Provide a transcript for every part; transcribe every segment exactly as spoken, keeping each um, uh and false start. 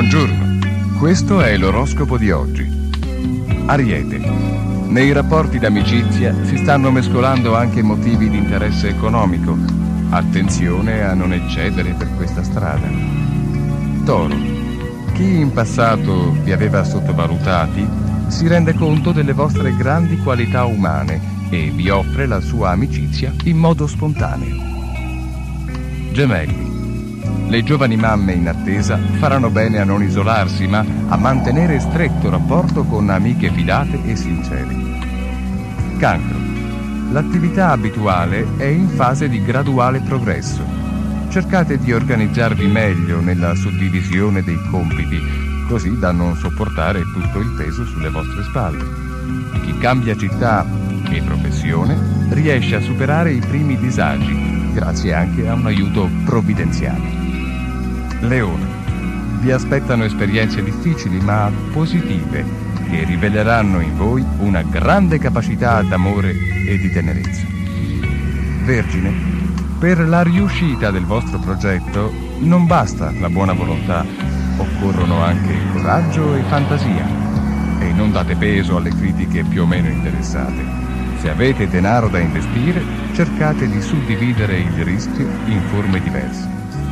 Buongiorno, questo è l'oroscopo di oggi. Ariete, nei rapporti d'amicizia si stanno mescolando anche motivi di interesse economico. Attenzione a non eccedere per questa strada. Toro, chi in passato vi aveva sottovalutati si rende conto delle vostre grandi qualità umane e vi offre la sua amicizia in modo spontaneo. Gemelli, le giovani mamme in attesa faranno bene a non isolarsi, ma a mantenere stretto rapporto con amiche fidate e sincere. Cancro, l'attività abituale è in fase di graduale progresso. Cercate di organizzarvi meglio nella suddivisione dei compiti, così da non sopportare tutto il peso sulle vostre spalle. Chi cambia città e professione riesce a superare i primi disagi, grazie anche a un aiuto provvidenziale. Leone, vi aspettano esperienze difficili ma positive che riveleranno in voi una grande capacità d'amore e di tenerezza. Vergine, per la riuscita del vostro progetto non basta la buona volontà, occorrono anche coraggio e fantasia. E non date peso alle critiche più o meno interessate. Se avete denaro da investire, cercate di suddividere il rischio in forme diverse.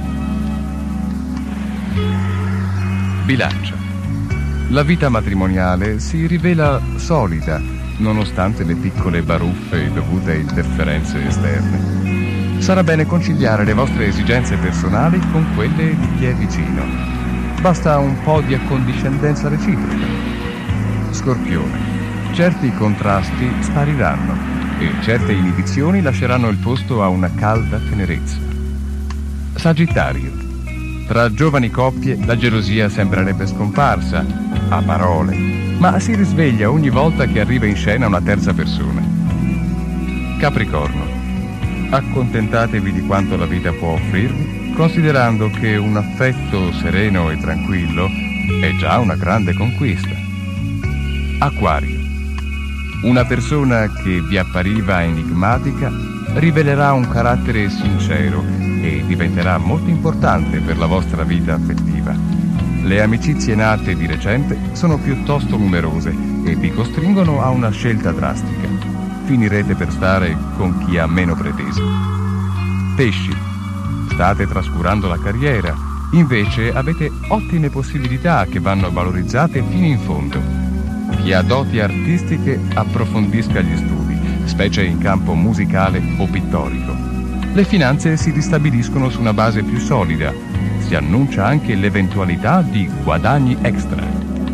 Bilancia, la vita matrimoniale si rivela solida nonostante le piccole baruffe dovute a interferenze esterne. Sarà bene conciliare le vostre esigenze personali con quelle di chi è vicino. Basta un po' di accondiscendenza reciproca. Scorpione, certi contrasti spariranno e certe inibizioni lasceranno il posto a una calda tenerezza. Sagittario, tra giovani coppie la gelosia sembrerebbe scomparsa, a parole, ma si risveglia ogni volta che arriva in scena una terza persona. Capricorno, accontentatevi di quanto la vita può offrirvi, considerando che un affetto sereno e tranquillo è già una grande conquista. Acquario, una persona che vi appariva enigmatica rivelerà un carattere sincero e diventerà molto importante per la vostra vita affettiva. Le amicizie nate di recente sono piuttosto numerose e vi costringono a una scelta drastica. Finirete per stare con chi ha meno pretese. Pesci, state trascurando la carriera, invece avete ottime possibilità che vanno valorizzate fino in fondo. Chi ha doti artistiche approfondisca gli studi, specie in campo musicale o pittorico. Le finanze si ristabiliscono su una base più solida. Si annuncia anche l'eventualità di guadagni extra.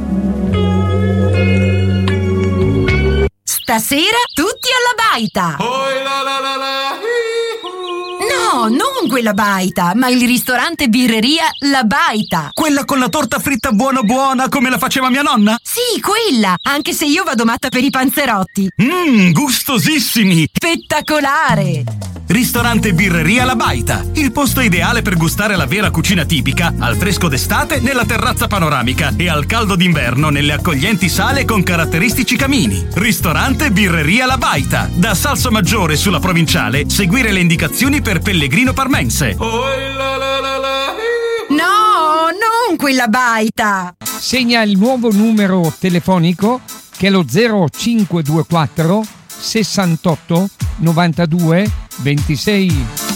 Stasera tutti alla baita! Oh, la la la la. No, non quella baita, ma il ristorante birreria La Baita. Quella con la torta fritta buona buona come la faceva mia nonna? Sì, quella, anche se io vado matta per i panzerotti. Mmm, gustosissimi! Spettacolare! Ristorante Birreria La Baita, il posto ideale per gustare la vera cucina tipica, al fresco d'estate nella terrazza panoramica e al caldo d'inverno nelle accoglienti sale con caratteristici camini. Ristorante Birreria La Baita, da Salsomaggiore sulla Provinciale, seguire le indicazioni per Pellegrino Parmense. Oh, la la la la. No, non quella baita! Segna il nuovo numero telefonico che è lo zero cinque due quattro sessantotto novantadue ventisei.